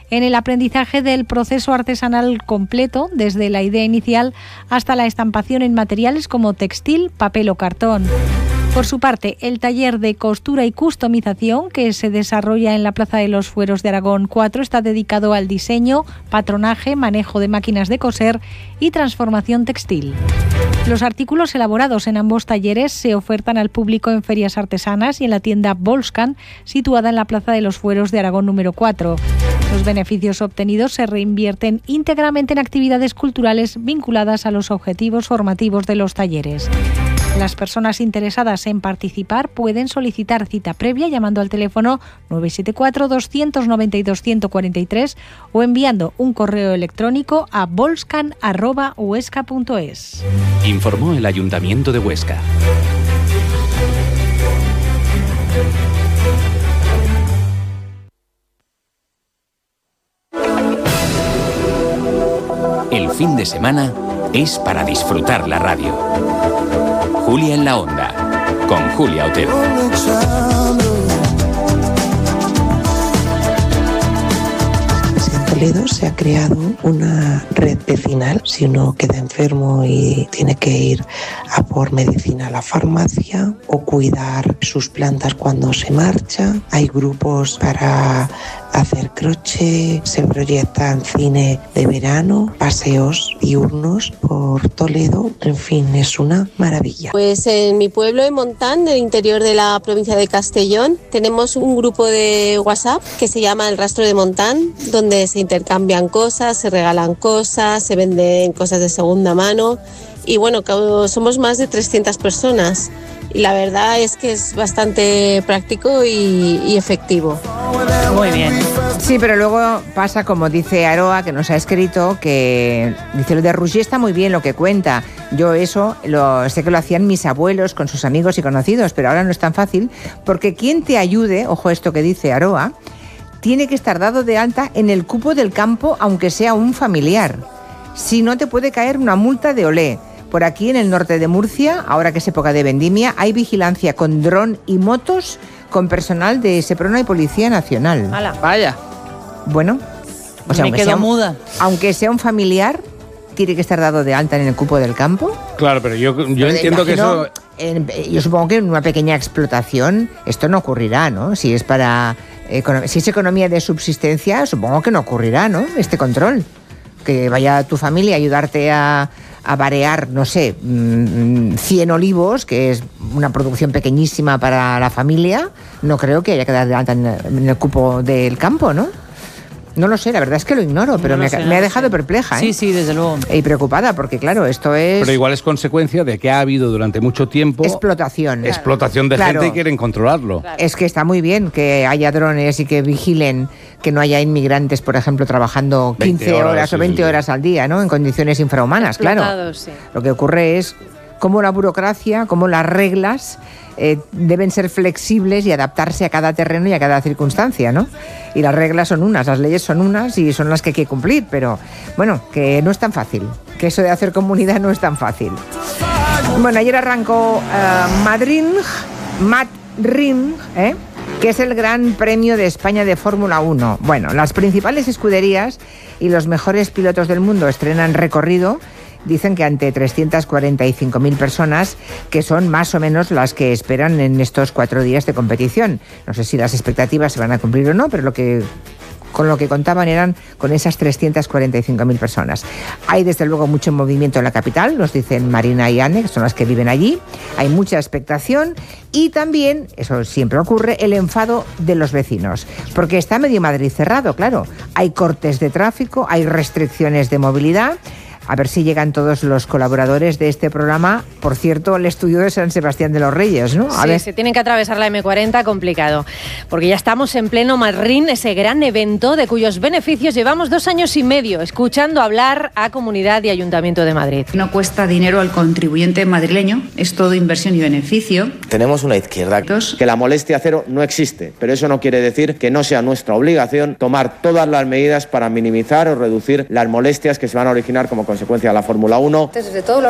en el aprendizaje del proceso artesanal completo, desde la idea inicial hasta la estampación en materiales como textil, papel o cartón. Por su parte, el taller de costura y customización que se desarrolla en la Plaza de los Fueros de Aragón 4 está dedicado al diseño, patronaje, manejo de máquinas de coser y transformación textil. Los artículos elaborados en ambos talleres se ofertan al público en ferias artesanas y en la tienda Volscan, situada en la Plaza de los Fueros de Aragón número 4. Los beneficios obtenidos se reinvierten íntegramente en actividades culturales vinculadas a los objetivos formativos de los talleres. Las personas interesadas en participar pueden solicitar cita previa llamando al teléfono 974-292-143 o enviando un correo electrónico a volscan@huesca.es. Informó el Ayuntamiento de Huesca. El fin de semana es para disfrutar la radio. Julia en la Onda, con Julia Otero. En Toledo se ha creado una red vecinal. Si uno queda enfermo y tiene que ir a por medicina a la farmacia o cuidar sus plantas cuando se marcha, hay grupos para hacer crochet, se proyectan cine de verano, paseos diurnos por Toledo, en fin, es una maravilla. Pues en mi pueblo, en Montán, en el interior de la provincia de Castellón, tenemos un grupo de WhatsApp que se llama El Rastro de Montán, donde se intercambian cosas, se regalan cosas, se venden cosas de segunda mano y bueno, somos más de 300 personas. Y la verdad es que es bastante práctico y efectivo. Muy bien. Sí, pero luego pasa, como dice Aroa, que nos ha escrito, que dice lo de Rouget está muy bien lo que cuenta. Yo eso sé que lo hacían mis abuelos con sus amigos y conocidos, pero ahora no es tan fácil, porque quien te ayude, ojo esto que dice Aroa, tiene que estar dado de alta en el cupo del campo, aunque sea un familiar. Si no, te puede caer una multa de olé. Por aquí, en el norte de Murcia, ahora que es época de vendimia, hay vigilancia con dron y motos con personal de Seprona y Policía Nacional. ¡Hala! Vaya. Bueno, o sea, me quedo muda. Aunque sea un familiar, tiene que estar dado de alta en el cupo del campo. Claro, pero yo entiendo que eso... Yo supongo que en una pequeña explotación esto no ocurrirá, ¿no? Si es economía de subsistencia, supongo que no ocurrirá, ¿no? Este control. Que vaya tu familia a ayudarte a varear, no sé, 100 olivos, que es una producción pequeñísima para la familia, no creo que haya que dar de alta en el cupo del campo, ¿no? No lo sé, la verdad es que lo ignoro, pero me ha dejado perpleja, ¿eh? Sí, desde luego. Y preocupada, porque claro, esto es... Pero igual es consecuencia de que ha habido durante mucho tiempo... Explotación. Explotación de gente y quieren controlarlo. Claro. Es que está muy bien que haya drones y que vigilen que no haya inmigrantes, por ejemplo, trabajando 15 horas o 20 horas al día, ¿no? En condiciones infrahumanas, claro. Sí. Lo que ocurre es cómo la burocracia, cómo las reglas deben ser flexibles y adaptarse a cada terreno y a cada circunstancia, ¿no? Y las reglas son unas, las leyes son unas y son las que hay que cumplir, pero bueno, que no es tan fácil, que eso de hacer comunidad no es tan fácil. Bueno, ayer arrancó Madrid, que es el Gran Premio de España de Fórmula 1. Bueno, las principales escuderías y los mejores pilotos del mundo estrenan recorrido. Dicen que ante 345.000 personas, que son más o menos las que esperan en estos 4 días de competición. No sé si las expectativas se van a cumplir o no, pero con lo que contaban eran con esas 345.000 personas. Hay desde luego mucho movimiento en la capital, nos dicen Marina y Anne, que son las que viven allí. Hay mucha expectación y también, eso siempre ocurre, el enfado de los vecinos. Porque está medio Madrid cerrado, claro. Hay cortes de tráfico, hay restricciones de movilidad. A ver si llegan todos los colaboradores de este programa. Por cierto, el estudio de San Sebastián de los Reyes, ¿no? Sí, se tienen que atravesar la M40, complicado. Porque ya estamos en pleno Madrid, ese gran evento de cuyos beneficios llevamos 2 años y medio escuchando hablar a Comunidad y Ayuntamiento de Madrid. No cuesta dinero al contribuyente madrileño, es todo inversión y beneficio. Tenemos una izquierda que la molestia cero no existe, pero eso no quiere decir que no sea nuestra obligación tomar todas las medidas para minimizar o reducir las molestias que se van a originar como consecuencia de la Fórmula 1. Desde todos los